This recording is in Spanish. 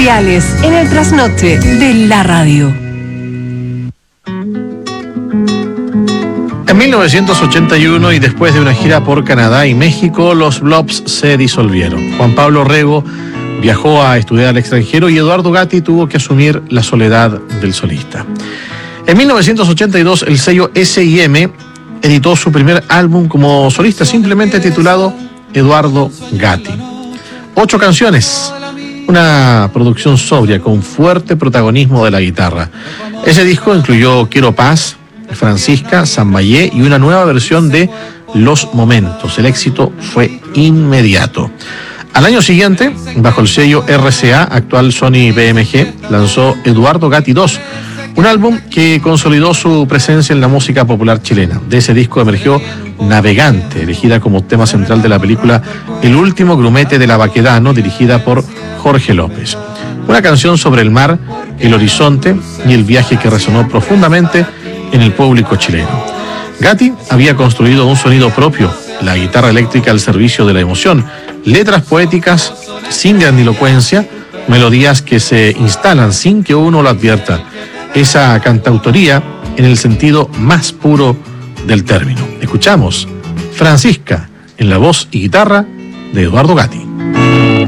especiales en el trasnoche de la radio. En 1981 y después de una gira por Canadá y México, los Blobs se disolvieron. Juan Pablo Rego viajó a estudiar al extranjero y Eduardo Gatti tuvo que asumir la soledad del solista. En 1982 el sello S&M editó su primer álbum como solista, simplemente titulado Eduardo Gatti. 8 canciones, una producción sobria con fuerte protagonismo de la guitarra. Ese disco incluyó Quiero Paz, Francisca, Sambayé y una nueva versión de Los Momentos. El éxito fue inmediato. Al año siguiente, bajo el sello RCA, actual Sony BMG, lanzó Eduardo Gatti 2, un álbum que consolidó su presencia en la música popular chilena. De ese disco emergió Navegante, elegida como tema central de la película El último grumete de la Baquedano, dirigida por Jorge López. Una canción sobre el mar, el horizonte y el viaje que resonó profundamente en el público chileno. Gatti había construido un sonido propio, la guitarra eléctrica al servicio de la emoción, letras poéticas sin grandilocuencia, melodías que se instalan sin que uno lo advierta. Esa cantautoría en el sentido más puro del término. Escuchamos Francisca en la voz y guitarra de Eduardo Gatti.